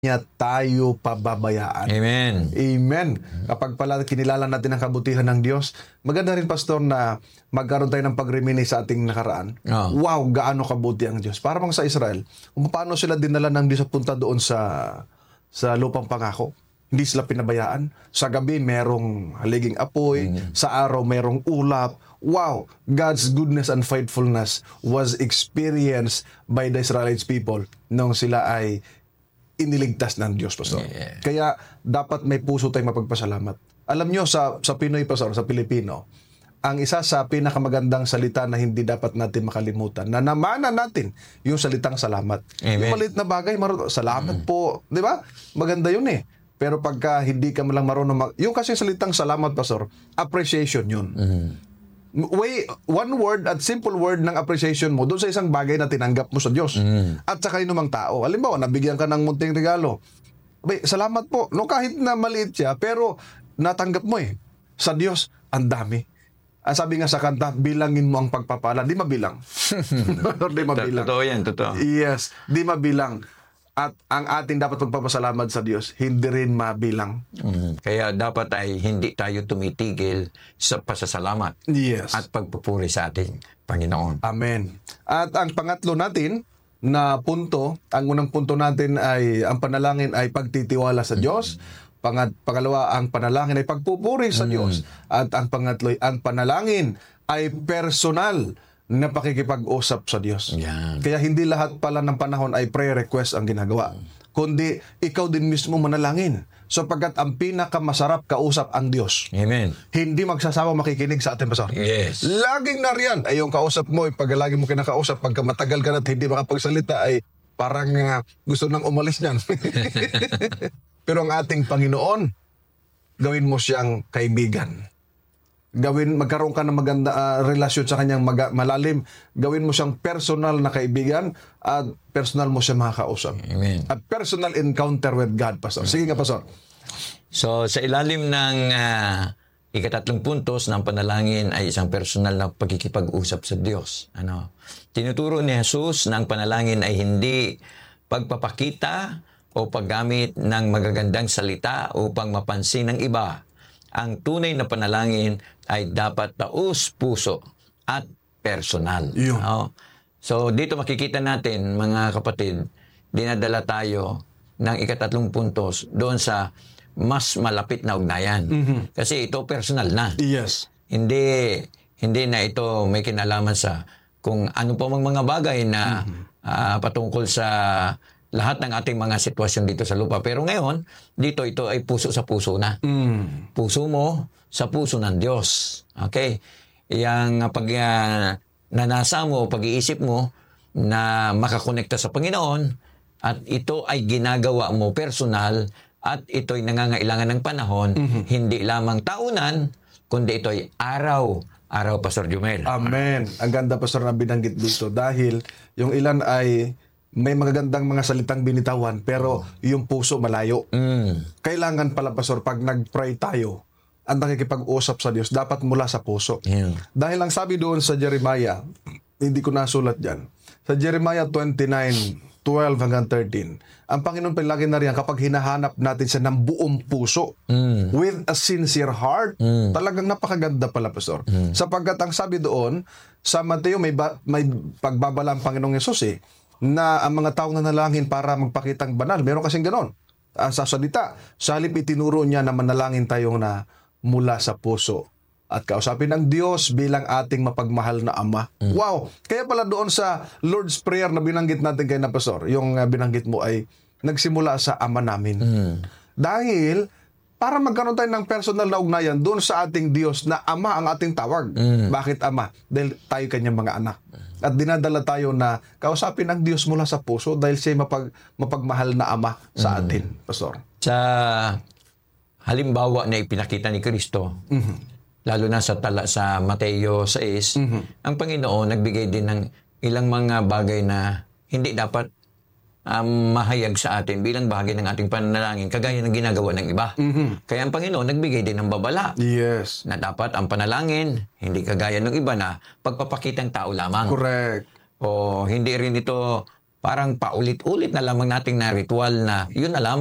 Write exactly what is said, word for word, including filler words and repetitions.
niya tayo pababayaan. Amen. Amen. Kapag pala kinilala natin ang kabutihan ng Diyos, maganda rin, Pastor, na magkaroon tayo ng pag-reminisce sa ating nakaraan. Oh. Wow, gaano kabuti ang Diyos. Para bang sa Israel, kung paano sila dinala ng Diyos punta doon sa sa lupang pangako. Hindi sila pinabayaan. Sa gabi, merong haliging apoy. Mm. Sa araw, merong ulap. Wow! God's goodness and faithfulness was experienced by the Israelites people nung sila ay iniligtas ng Diyos, Pastor. Yeah. Kaya dapat may puso tayong mapagpasalamat. Alam nyo, sa, sa Pinoy, Pastor, sa Pilipino, ang isa sa pinakamagandang salita na hindi dapat natin makalimutan, na namanan natin yung salitang salamat. Amen. Yung maliit na bagay, marunong, salamat mm. po. Di ba? Maganda yun eh. Pero pagka hindi ka malang marunong, mag- yung kasi salitang salamat, Pastor, appreciation yun. Mm. Way, one word at simple word ng appreciation mo doon sa isang bagay na tinanggap mo sa Diyos. Mm. At sa kaninumang tao. Halimbawa, nabigyan ka ng munting regalo. Bay, salamat po. No, kahit na maliit siya, pero natanggap mo eh. Sa Diyos, ang dami. Ah, sabi nga sa kanta, bilangin mo ang pagpapala. Di mabilang. Di mabilang. Totoo yan, totoo. Yes, di mabilang. At ang ating dapat magpapasalamat sa Diyos, hindi rin mabilang. Mm. Kaya dapat ay hindi tayo tumitigil sa pasasalamat Yes. at pagpupuri sa ating Panginoon. Amen. At ang pangatlo natin na punto, ang unang punto natin ay ang panalangin ay pagtitiwala sa Diyos. Pangat, pangalawa, ang panalangin ay pagpupuri sa Diyos. At ang pangatlo, ang panalangin ay personal na pakikipag-usap sa Diyos. Yan. Kaya hindi lahat pala ng panahon ay prayer request ang ginagawa. Kundi ikaw din mismo manalangin. Sapagkat ang pinakamasarap kausap ang Diyos. Amen. Hindi magsasawang makikinig sa atin, Pastor. Yes. Laging nariyan ay yung kausap mo, pag lagi mo kinakausap, pagka matagal ka na at hindi makapagsalita, ay parang uh, gusto nang umalis niyan. Pero ang ating Panginoon, gawin mo siyang kaibigan. Gawin, magkaroon ka ng maganda uh, relasyon sa kanyang mag- malalim. Gawin mo siyang personal na kaibigan at personal mo siya makakausap. Amen. At personal encounter with God, Pastor. Sige nga, Pastor. So, sa ilalim ng uh, ikatatlong puntos ng panalangin ay isang personal na pagkikipag-usap sa Diyos. Ano? Tinuturo ni Jesus na ang panalangin ay hindi pagpapakita o paggamit ng magagandang salita upang mapansin ng iba. Ang tunay na panalangin ay dapat taos puso at personal. No? So, dito makikita natin, mga kapatid, dinadala tayo ng ikatatlong puntos doon sa mas malapit na ugnayan. Mm-hmm. Kasi ito personal na. Yes. Hindi hindi na ito may kinalaman sa kung ano pa mang mga bagay na mm-hmm. uh, patungkol sa lahat ng ating mga sitwasyon dito sa lupa. Pero ngayon, dito ito ay puso sa puso na. Mm. Puso mo sa puso ng Diyos. Okay? Yang pag uh, nanasa mo, pag-iisip mo na makakonekta sa Panginoon at ito ay ginagawa mo personal at ito ay nangangailangan ng panahon, mm-hmm. hindi lamang taunan, kundi ito ay araw. Araw, Pastor Jumel. Amen. Ang ganda, Pastor, na binanggit dito dahil yung ilan ay may magagandang mga salitang binitawan, pero yung puso malayo. Mm. Kailangan pala, Pastor, pag nag-pray tayo, ang nakikipag-usap sa Diyos, dapat mula sa puso. Yeah. Dahil ang sabi doon sa Jeremiah, hindi ko nasulat dyan, sa Jeremiah twenty-nine, twelve hanggang thirteen, ang Panginoon palagi na riyan kapag hinahanap natin siya ng buong puso, mm. with a sincere heart, mm. talagang napakaganda pala, Pastor. Mm. Sapagkat ang sabi doon, sa Mateo, may, ba, may pagbabala ang Panginoong Yesus eh, na ang mga taong nanalangin para magpakitang banal. Meron kasing ganon. Uh, sa salita, sa halip itinuro niya na manalangin tayo na mula sa puso at kausapin ng Diyos bilang ating mapagmahal na Ama. Mm. Wow! Kaya pala doon sa Lord's Prayer na binanggit natin kay na Pastor, yung uh, binanggit mo ay nagsimula sa Ama namin. Mm. Dahil para magkaroon tayo ng personal na ugnayan doon sa ating Diyos na Ama ang ating tawag. Mm. Bakit Ama? Dahil tayo kanyang mga anak. At dinadala tayo na kausapin ang Diyos mula sa puso dahil siya mapag, mapagmahal na Ama sa atin, mm. Pastor. Sa halimbawa na ipinakita ni Kristo, mm-hmm. lalo na sa tala sa Mateo six, mm-hmm. ang Panginoon nagbigay din ng ilang mga bagay na hindi dapat um, mahayag sa atin bilang bahagi ng ating panalangin, kagaya ng ginagawa ng iba. Mm-hmm. Kaya ang Panginoon nagbigay din ng babala. Yes. Na dapat ang panalangin, hindi kagaya ng iba na pagpapakitang tao lamang. Correct. O hindi rin ito parang paulit-ulit na lamang nating na ritual na yun na lamang